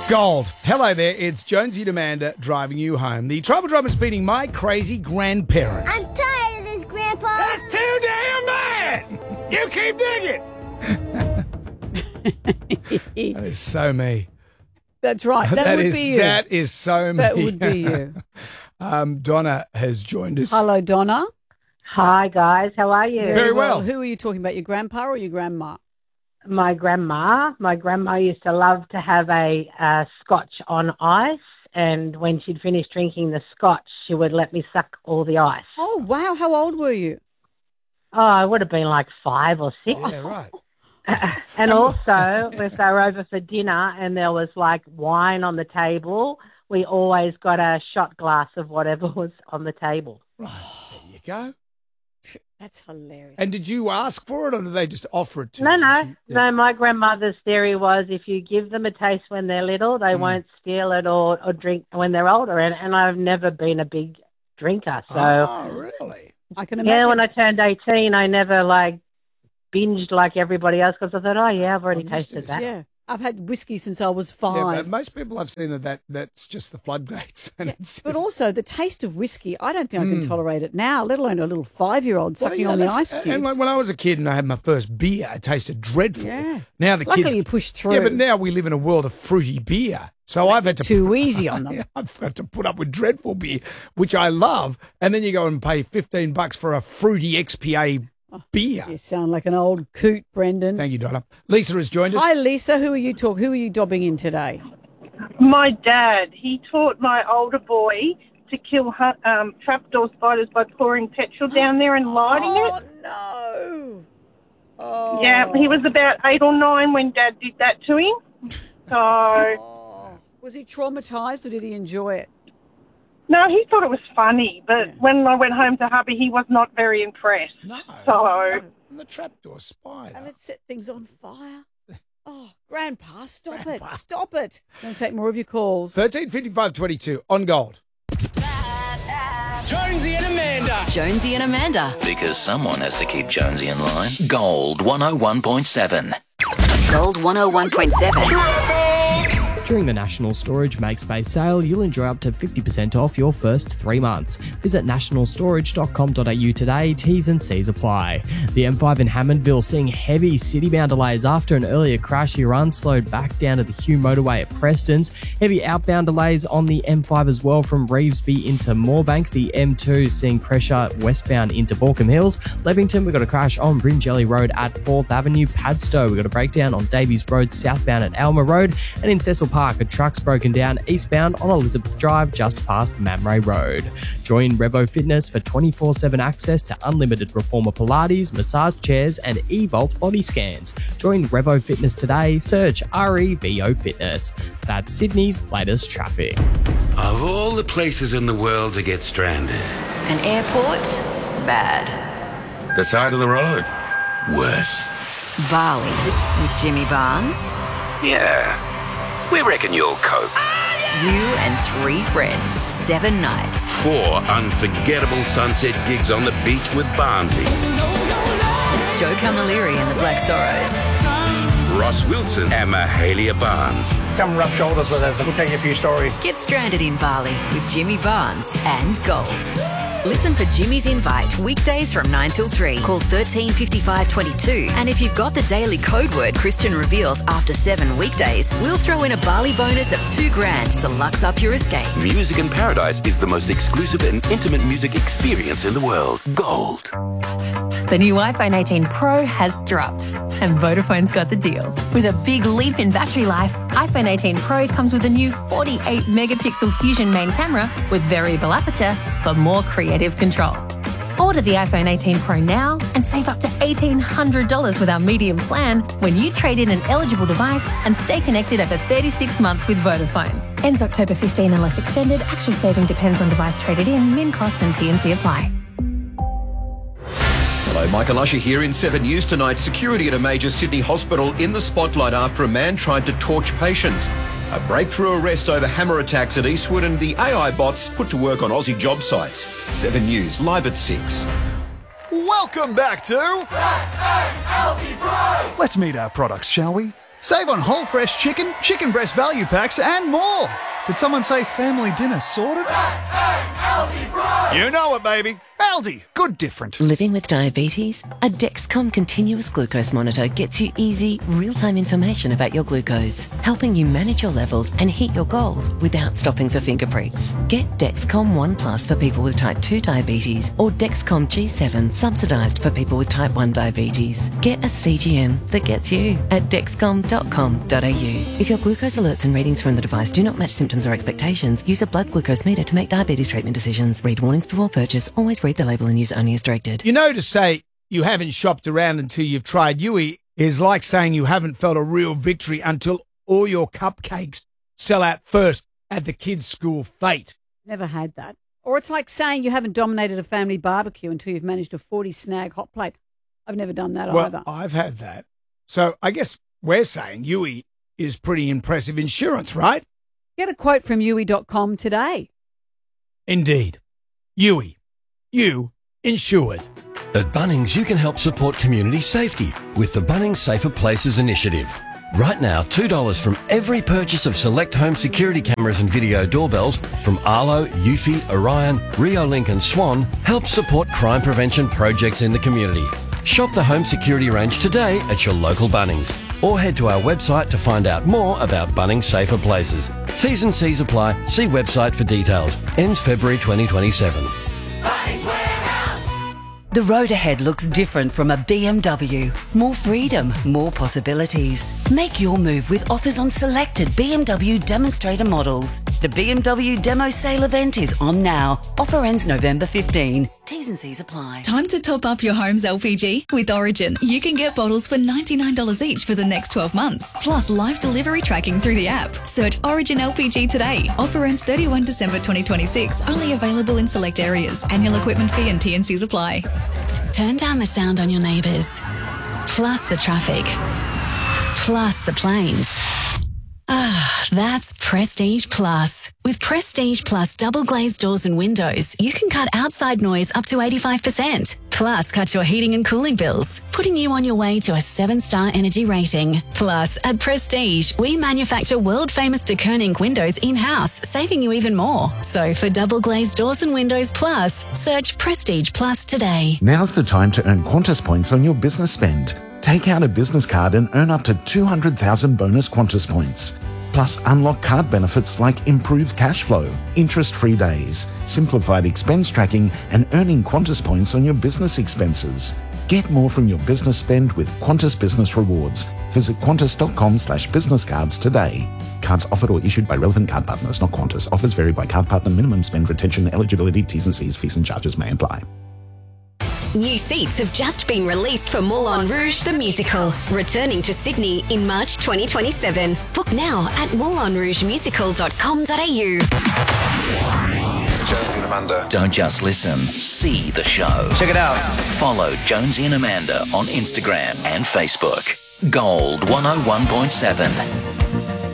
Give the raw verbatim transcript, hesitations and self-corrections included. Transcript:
Gold. Hello there, it's Jonesy and Amanda driving you home. The Tribal Drum is beating my crazy grandparents. I'm tired of this, Grandpa. That's too damn bad! You keep digging! That is so me. That's right. That, That would is be you. that is so me. That would be you. um, Donna has joined us. Hello, Donna. Hi, guys. How are you? Very well. Who are you talking about, your grandpa or your grandma? My grandma. My grandma used to love to have a uh, scotch on ice, and when she'd finished drinking the scotch, she would let me suck all the ice. Oh, wow. How old were you? Oh, I would have been like five or six. Yeah, right. And also, if they were over for dinner and there was like wine on the table, we always got a shot glass of whatever was on the table. Right. There you go. That's hilarious. And did you ask for it or did they just offer it to No, you? no, Did you- yeah. no. My grandmother's theory was if you give them a taste when they're little, they Mm. won't steal it or, or drink when they're older. And, and I've never been a big drinker. So, Oh, really? I can imagine. yeah, when I turned eighteen, I never like binged like everybody else because I thought, oh, yeah, I've already I'm used to tasted this. that. Yeah. I've had whiskey since I was Yeah, five. but most people I've seen that, that that's just the floodgates. And Yeah, it's but just- also the taste of whiskey, I don't think I can Mm. tolerate it now, let alone a little five-year-old Well, sucking yeah, on the that's- ice cubes. And like when I was a kid and I had my first beer, it tasted dreadful. Yeah. Now the Luckily kids you pushed through. Yeah, but now we live in a world of fruity beer. So I've had to Too easy on them. Yeah, I've got to put up with dreadful beer, which I love, and then you go and pay fifteen bucks for a fruity X P A beer. You sound like an old coot, Brendan. Thank you, Donna. Lisa has joined us. Hi, Lisa. Who are you talk? Who are you dobbing in today? My dad, he taught my older boy to kill hu- um, trapdoor spiders by pouring petrol down there and lighting Oh, it. no. Oh. Yeah, he was about eight or nine when Dad did that to him. So, Oh. Was he traumatised or did he enjoy it? no, he thought it was funny, but Yeah. when I went home to hubby, he was not very impressed. No. So, And the trapdoor spider. And it set things on fire. Oh, Grandpa, stop Grandpa. it. Stop it. Going to take more of your calls. thirteen fifty-five twenty-two on Gold. Jonesy and Amanda! Jonesy and Amanda. Because someone has to keep Jonesy in line. Gold one oh one point seven. Gold one oh one point seven. During the National Storage Makespace sale, you'll enjoy up to fifty percent off your first three months. Visit national storage dot com dot a u today. T's and C's apply. The M five in Hammondville seeing heavy city-bound delays after an earlier crashy run slowed back down to the Hugh motorway at Preston's. Heavy outbound delays on the M five as well from Revesby into Moorebank. The M two seeing pressure westbound into Baulkham Hills. Levington, we've got a crash on Bringelly Road at fourth Avenue. Padstow, we've got a breakdown on Davies Road southbound at Alma Road. And in Cecil Park, a truck's broken down eastbound on Elizabeth Drive just past Mamray Road. Join Revo Fitness for twenty-four seven access to unlimited Reformer Pilates, massage chairs and eVolt body scans. Join Revo Fitness today. Search R E V O Fitness. That's Sydney's latest traffic. Of all the places in the world to get stranded, An airport? Bad. the side of the road? Worse. Bali with Jimmy Barnes. Yeah. We reckon you'll cope. You and three friends. Seven nights. Four unforgettable sunset gigs on the beach with Barnsey. Joe Camilleri and the Black Sorrows. Ross Wilson and Mahalia Barnes. Come rub shoulders with us. We'll tell you a few stories. Get stranded in Bali with Jimmy Barnes and Gold. Listen for Jimmy's Invite weekdays from nine till three. Call thirteen fifty-five twenty-two. And if you've got the daily code word Christian reveals after seven weekdays, we'll throw in a Bali bonus of two grand to lux up your escape. Music in Paradise is the most exclusive and intimate music experience in the world. Gold. The new iPhone eighteen Pro has dropped, and Vodafone's got the deal. With a big leap in battery life, iPhone eighteen Pro comes with a new forty-eight megapixel Fusion main camera with variable aperture for more creative control. Order the iPhone eighteen Pro now and save up to eighteen hundred dollars with our medium plan when you trade in an eligible device and stay connected over thirty-six months with Vodafone. Ends October fifteenth unless extended. Actual saving depends on device traded in. Min cost and T and C apply. Hello, Michael Usher here in seven News tonight. Security at a major Sydney hospital in the spotlight after a man tried to torch patients. A breakthrough arrest over hammer attacks at Eastwood and the A I bots put to work on Aussie job sites. seven News, live at six. Welcome back to... Let's meet our products, shall we? Save on whole fresh chicken, chicken breast value packs, and more. Did someone say family dinner sorted? You know it, baby. Aldi. Good different. Living with diabetes? A Dexcom continuous glucose monitor gets you easy, real-time information about your glucose, helping you manage your levels and hit your goals without stopping for finger pricks. Get Dexcom One Plus for people with type two diabetes or Dexcom G seven subsidised for people with type one diabetes. Get a C G M that gets you at dexcom dot com dot a u. If your glucose alerts and readings from the device do not match symptoms or expectations, use a blood glucose meter to make diabetes treatment decisions. Read warnings before purchase. Always read the label and use only as directed. You know, to say you haven't shopped around until you've tried Yui is like saying you haven't felt a real victory until all your cupcakes sell out first at the kids' school fete. Never had that. Or it's like saying you haven't dominated a family barbecue until you've managed a forty snag hot plate. I've never done that well, either. I've had that. So I guess we're saying Yui is pretty impressive insurance, right? Get a quote from Yui dot com today. Indeed. Yui. You insured. At Bunnings, you can help support community safety with the Bunnings Safer Places initiative. Right now, two dollars from every purchase of select home security cameras and video doorbells from Arlo, Eufy, Orion, Riolink and Swan helps support crime prevention projects in the community. Shop the home security range today at your local Bunnings or head to our website to find out more about Bunnings Safer Places. T's and C's apply. See website for details. Ends February twenty twenty-seven. The road ahead looks different from a B M W. More freedom, more possibilities. Make your move with offers on selected B M W demonstrator models. The B M W Demo Sale event is on now. Offer ends November fifteenth. T's and C's apply. Time to top up your home's L P G? With Origin, you can get bottles for ninety-nine dollars each for the next twelve months. Plus live delivery tracking through the app. Search Origin L P G today. Offer ends thirty-first December twenty twenty-six. Only available in select areas. Annual equipment fee and T and C's apply. Turn down the sound on your neighbours, plus the traffic, plus the planes. Ah, that's Prestige Plus. With Prestige Plus double glazed doors and windows, you can cut outside noise up to eighty-five percent. Plus, cut your heating and cooling bills, putting you on your way to a seven-star energy rating. Plus, at Prestige, we manufacture world-famous de Koning windows in-house, saving you even more. So, for double glazed doors and windows plus, search Prestige Plus today. Now's the time to earn Qantas points on your business spend. Take out a business card and earn up to two hundred thousand bonus Qantas points. Plus, unlock card benefits like improved cash flow, interest-free days, simplified expense tracking, and earning Qantas points on your business expenses. Get more from your business spend with Qantas Business Rewards. Visit qantas.com slash business cards today. Cards offered or issued by relevant card partners, not Qantas. Offers vary by card partner. Minimum spend, retention, eligibility, T's and C's, fees and charges may apply. New seats have just been released for Moulin Rouge the Musical, returning to Sydney in March twenty twenty-seven. Book now at moulin rouge musical dot com dot a u. Jonesy and Amanda. Don't just listen, see the show. Check it out. Follow Jonesy and Amanda on Instagram and Facebook. Gold one oh one point seven.